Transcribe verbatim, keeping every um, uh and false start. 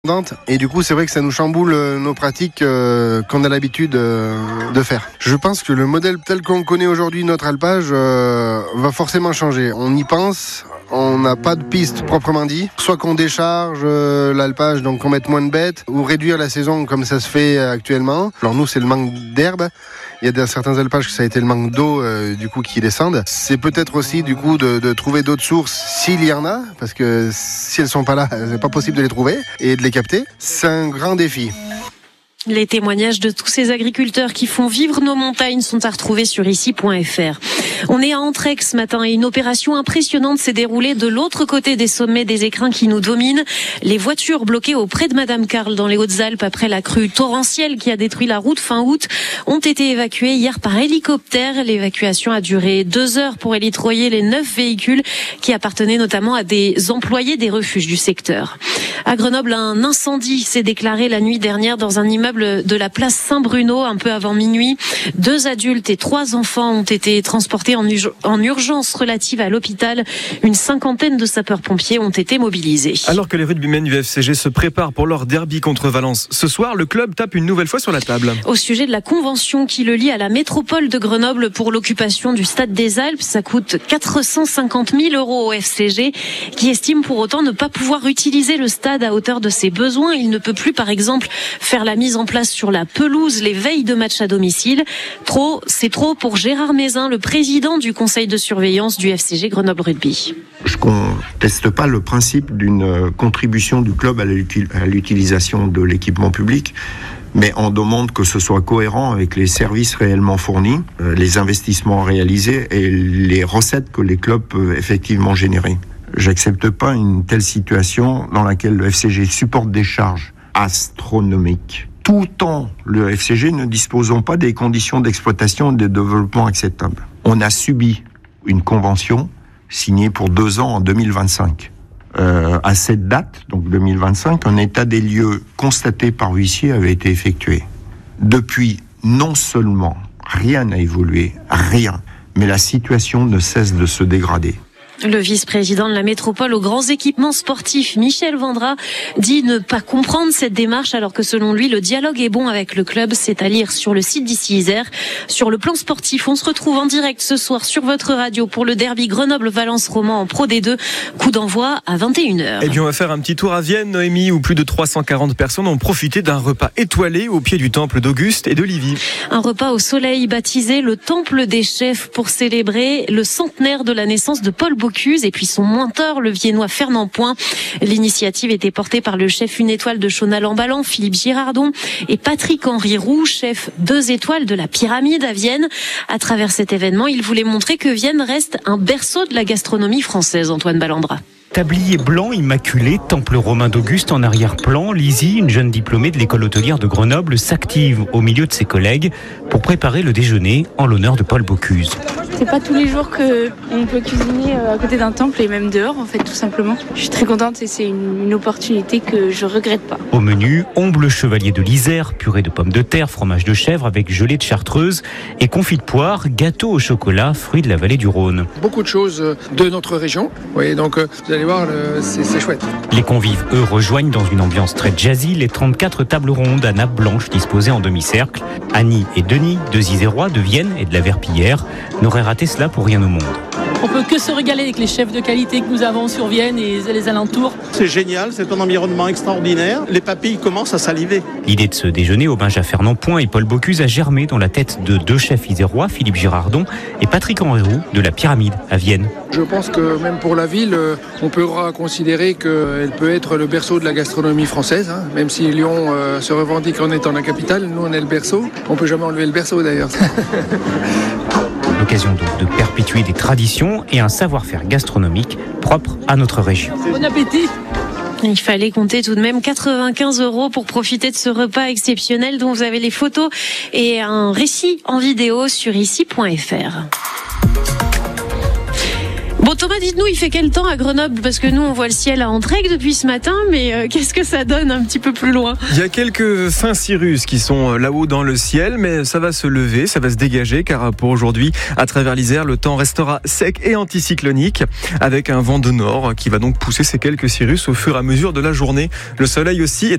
Et du coup, c'est vrai que ça nous chamboule nos pratiques euh, qu'on a l'habitude euh, de faire. Je pense que le modèle tel qu'on connaît aujourd'hui, notre alpage, euh, va forcément changer. On y pense, on n'a pas de piste proprement dit. Soit qu'on décharge euh, l'alpage, donc qu'on mette moins de bêtes, ou réduire la saison comme ça se fait actuellement. Alors nous, c'est le manque d'herbe. Il y a dans certains alpages que ça a été le manque d'eau euh, du coup qui descendent. C'est peut-être aussi du coup de, de trouver d'autres sources s'il y en a, parce que si elles sont pas là, c'est pas possible de les trouver et de les capter. C'est un grand défi. Les témoignages de tous ces agriculteurs qui font vivre nos montagnes sont à retrouver sur ici point f r. On est à Entrex ce matin et une opération impressionnante s'est déroulée de l'autre côté des sommets des écrins qui nous dominent. Les voitures bloquées auprès de Madame Carle dans les Hautes-Alpes après la crue torrentielle qui a détruit la route fin août ont été évacuées hier par hélicoptère. L'évacuation a duré deux heures pour élitroyer les neuf véhicules qui appartenaient notamment à des employés des refuges du secteur. À Grenoble, un incendie s'est déclaré la nuit dernière dans un immeuble de la place Saint-Bruno, un peu avant minuit. Deux adultes et trois enfants ont été transportés en, u- en urgence relative à l'hôpital. Une cinquantaine de sapeurs-pompiers ont été mobilisés. Alors que les rugbymen du F C G se préparent pour leur derby contre Valence, ce soir, le club tape une nouvelle fois sur la table. Au sujet de la convention qui le lie à la métropole de Grenoble pour l'occupation du Stade des Alpes, ça coûte quatre cent cinquante mille euros au F C G, qui estime pour autant ne pas pouvoir utiliser le stade à hauteur de ses besoins. Il ne peut plus, par exemple, faire la mise en place sur la pelouse les veilles de match à domicile. Trop, c'est trop pour Gérard Mézin, le président du conseil de surveillance du F C G Grenoble Rugby. Je conteste pas le principe d'une contribution du club à l'utilisation de l'équipement public, mais on demande que ce soit cohérent avec les services réellement fournis, les investissements réalisés et les recettes que les clubs peuvent effectivement générer. J'accepte pas une telle situation dans laquelle le F C G supporte des charges astronomiques. Tout en le F C G ne disposons pas des conditions d'exploitation et de développement acceptables. On a subi une convention signée pour deux ans en deux mille vingt-cinq. Euh, à cette date, donc deux mille vingt-cinq, un état des lieux constaté par huissier avait été effectué. Depuis, non seulement rien n'a évolué, rien, mais la situation ne cesse de se dégrader. Le vice-président de la métropole aux grands équipements sportifs, Michel Vendra, dit ne pas comprendre cette démarche alors que selon lui, le dialogue est bon avec le club. C'est à lire sur le site d'Ici Isère. Sur le plan sportif, on se retrouve en direct ce soir sur votre radio pour le derby Grenoble-Valence-Roman en Pro D deux. Coup d'envoi à vingt et une heures. Et puis on va faire un petit tour à Vienne, Noémie, où plus de trois cent quarante personnes ont profité d'un repas étoilé au pied du temple d'Auguste et de Livy. Un repas au soleil baptisé le Temple des Chefs pour célébrer le centenaire de la naissance de Paul Bocuse et puis son mentor, le viennois Fernand Point. L'initiative était portée par le chef une étoile de Chauny-Lambalan, Philippe Girardon, et Patrick-Henri Roux, chef deux étoiles de la Pyramide à Vienne. À travers cet événement, il voulait montrer que Vienne reste un berceau de la gastronomie française, Antoine Ballandra. Tablier blanc immaculé, temple romain d'Auguste en arrière-plan, Lizzie, une jeune diplômée de l'école hôtelière de Grenoble, s'active au milieu de ses collègues pour préparer le déjeuner en l'honneur de Paul Bocuse. C'est pas tous les jours qu'on peut cuisiner à côté d'un temple et même dehors en fait tout simplement. Je suis très contente et c'est une, une opportunité que je regrette pas. Au menu, omble chevalier de l'Isère, purée de pommes de terre, fromage de chèvre avec gelée de chartreuse et confit de poire, gâteau au chocolat, fruits de la vallée du Rhône. Beaucoup de choses de notre région, oui, donc vous allez voir, c'est, c'est chouette. Les convives, eux, rejoignent dans une ambiance très jazzy les trente-quatre tables rondes à nappe blanche disposées en demi-cercle. Annie et Denis, deux Isérois de Vienne et de la Verpillière, n'auraient raté cela pour rien au monde. On peut que se régaler avec les chefs de qualité que nous avons sur Vienne et les alentours. C'est génial, c'est un environnement extraordinaire. Les papilles commencent à saliver. L'idée de ce déjeuner auberge à Fernand Point et Paul Bocuse a germé dans la tête de deux chefs isérois, Philippe Girardon et Patrick-Henri Roux de la Pyramide à Vienne. Je pense que même pour la ville, on pourra considérer qu'elle peut être le berceau de la gastronomie française. Hein. Même si Lyon euh, se revendique en étant la capitale, nous on est le berceau. On peut jamais enlever le berceau d'ailleurs. L'occasion donc de perpétuer des traditions et un savoir-faire gastronomique propre à notre région. Bon appétit! Il fallait compter tout de même quatre-vingt-quinze euros pour profiter de ce repas exceptionnel dont vous avez les photos et un récit en vidéo sur ici point f r. Bon, Thomas, dites-nous, il fait quel temps à Grenoble? Parce que nous, on voit le ciel à Entraigue depuis ce matin, mais euh, qu'est-ce que ça donne un petit peu plus loin? Il y a quelques Saint-Cyrus qui sont là-haut dans le ciel, mais ça va se lever, ça va se dégager, car pour aujourd'hui, à travers l'Isère, le temps restera sec et anticyclonique, avec un vent de nord qui va donc pousser ces quelques cirrus au fur et à mesure de la journée. Le soleil aussi est